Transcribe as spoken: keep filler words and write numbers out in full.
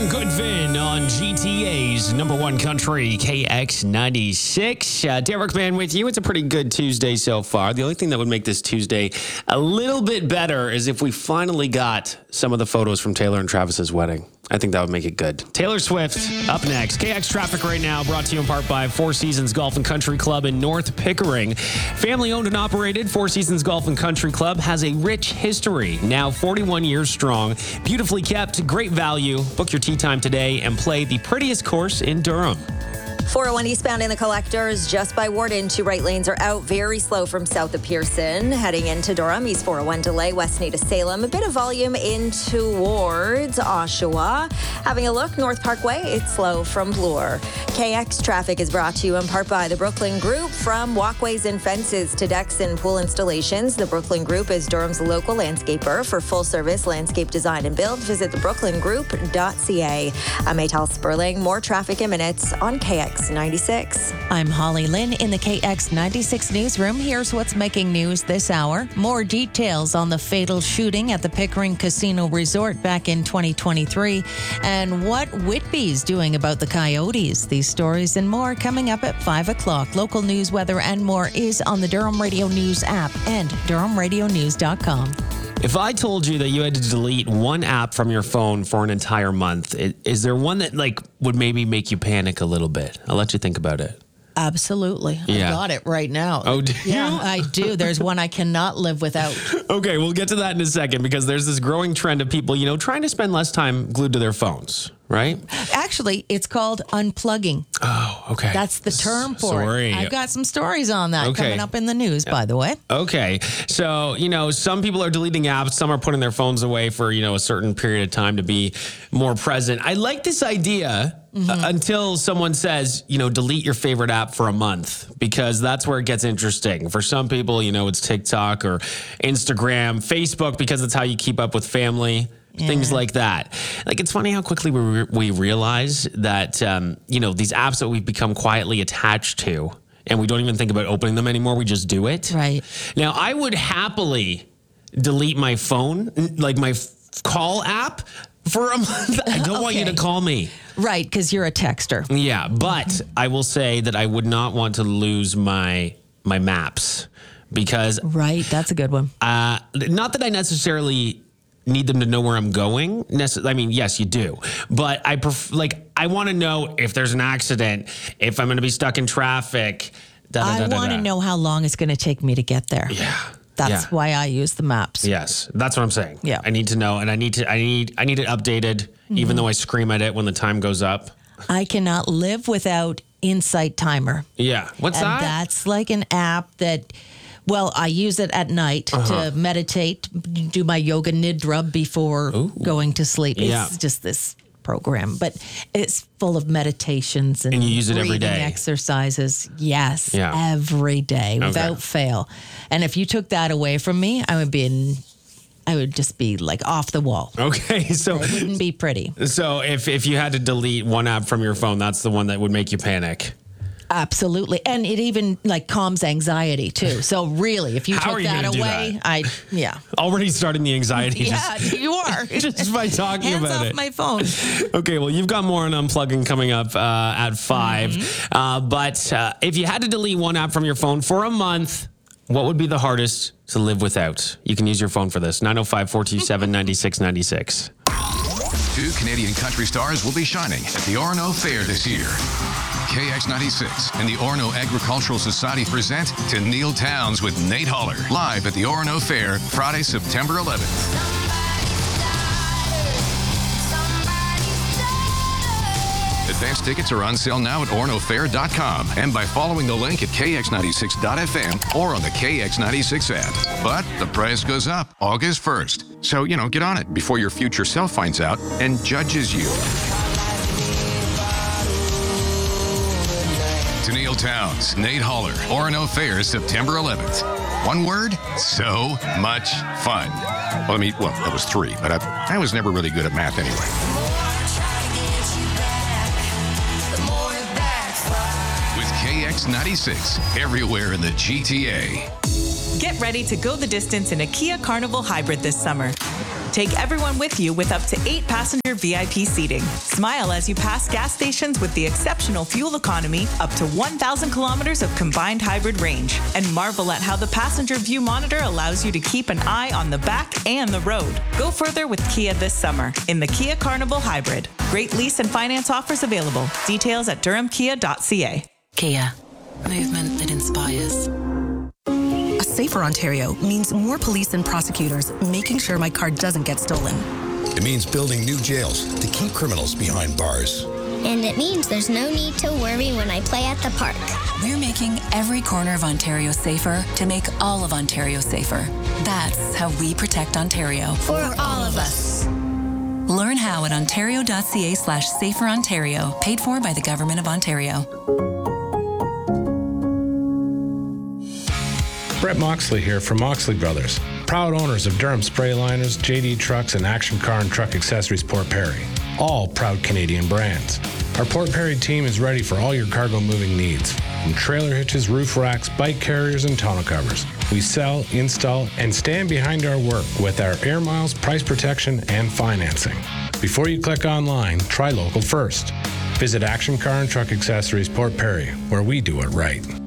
and Goodvin on G T A's number one country, K X ninety-six. Uh, Derek Man with you. It's a pretty good Tuesday so far. The only thing that would make this Tuesday a little bit better is if we finally got some of the photos from Taylor and Travis's wedding. I think that would make it good. Taylor Swift up next. K X Traffic right now, brought to you in part by Four Seasons Golf and Country Club in North Pickering. Family owned and operated, Four Seasons Golf and Country Club has a rich history, now forty-one years strong, beautifully kept, great value. Book your tee time today and play the prettiest course in Durham. four oh one eastbound in the Collectors, just by Warden. Two right lanes are out, very slow from south of Pearson. Heading into Durham, East four oh one delay, west Nita Salem. A bit of volume in towards Oshawa. Having a look, North Parkway, it's slow from Bloor. K X Traffic is brought to you in part by the Brooklyn Group. From walkways and fences to decks and pool installations, the Brooklyn Group is Durham's local landscaper. For full-service landscape design and build, visit the brooklyn group dot c a. I'm Maytal Sperling. More traffic in minutes on K X ninety-six. I'm Holly Lynn in the K X ninety-six newsroom. Here's what's making news this hour. More details on the fatal shooting at the Pickering Casino Resort back in twenty twenty-three and what Whitby's doing about the Coyotes. These stories and more coming up at five o'clock. Local news, weather, and more is on the Durham Radio News app and durham radio news dot com. If I told you that you had to delete one app from your phone for an entire month, is there one that like would maybe make you panic a little bit? I'll let you think about it. Absolutely. Yeah. I got it right now. Oh, do you? Yeah, I do. There's one I cannot live without. Okay, we'll get to that in a second because there's this growing trend of people, you know, trying to spend less time glued to their phones, right? Actually, it's called unplugging. Oh, okay. That's the term for Sorry. it. I've got some stories on that Okay. coming up in the news, by the way. Okay. So, you know, some people are deleting apps. Some are putting their phones away for, you know, a certain period of time to be more present. I like this idea mm-hmm. uh, until someone says, you know, delete your favorite app for a month, because that's where it gets interesting. For some people, you know, it's TikTok or Instagram, Facebook, because it's how you keep up with family. Yeah. Things like that. Like, it's funny how quickly we, re- we realize that, um, you know, these apps that we've become quietly attached to, and we don't even think about opening them anymore. We just do it. Right. Now, I would happily delete my phone, like my f- call app for a month. I don't okay. want you to call me. Right, because you're a texter. Yeah, but I will say that I would not want to lose my my maps because... Right, that's a good one. Uh, not that I necessarily... need them to know where I'm going. I mean, yes, you do. But I pref- like I want to know if there's an accident, if I'm going to be stuck in traffic. Da, da, I da, want to da. know how long it's going to take me to get there. Yeah. That's yeah. why I use the maps. Yes, that's what I'm saying. Yeah. I need to know, and I need to I need I need it updated, mm-hmm. even though I scream at it when the time goes up. I cannot live without Insight Timer. Yeah. What's and that? That's like an app that... Well, I use it at night uh-huh. to meditate, do my yoga nidra before Ooh. going to sleep. It's yeah. just this program, but it's full of meditations and, and you use it every breathing day. exercises. Yes, yeah. every day okay. without fail. And if you took that away from me, I would be in, I would just be like off the wall. Okay, so it wouldn't be pretty. So if if you had to delete one app from your phone, that's the one that would make you panic. Absolutely. And it even like calms anxiety too. So really, if you How took you that away, that? I, yeah. Already starting the anxiety. Yeah, just, you are. Just by talking Hands about off it. my phone. Okay, well, you've got more on unplugging coming up uh, at five. Mm-hmm. Uh, but uh, if you had to delete one app from your phone for a month, what would be the hardest to live without? You can use your phone for this. nine oh five, four two seven, nine six nine six. Two Canadian country stars will be shining at the Orono Fair this year. K X ninety-six and the Orono Agricultural Society present To Neil Towns with Nate Holler, live at the Orono Fair, Friday, September eleventh. Advance tickets are on sale now at orono fair dot com and by following the link at k x ninety-six dot f m or on the K X ninety-six app. But the price goes up August first. So, you know, get on it before your future self finds out and judges you. To Neil Towns, Nate Holler, Orono Fair, September eleventh. One word, so much fun. Well, I mean, well, that was three, but I, I was never really good at math anyway. With K X ninety-six, everywhere in the G T A. Get ready to go the distance in a Kia Carnival Hybrid this summer. Take everyone with you with up to eight passenger V I P seating. Smile as you pass gas stations with the exceptional fuel economy, up to one thousand kilometers of combined hybrid range. And marvel at how the passenger view monitor allows you to keep an eye on the back and the road. Go further with Kia this summer in the Kia Carnival Hybrid. Great lease and finance offers available. Details at durham kia dot c a. Kia. Movement that inspires. A safer Ontario means more police and prosecutors making sure my car doesn't get stolen. It means building new jails to keep criminals behind bars. And it means there's no need to worry when I play at the park. We're making every corner of Ontario safer to make all of Ontario safer. That's how we protect Ontario. For all of us. Learn how at ontario.ca slash safer Ontario, paid for by the Government of Ontario. Brett Moxley here from Moxley Brothers, proud owners of Durham Spray Liners, J D Trucks, and Action Car and Truck Accessories Port Perry, all proud Canadian brands. Our Port Perry team is ready for all your cargo moving needs, from trailer hitches, roof racks, bike carriers, and tonneau covers. We sell, install, and stand behind our work with our air miles, price protection, and financing. Before you click online, try local first. Visit Action Car and Truck Accessories Port Perry, where we do it right.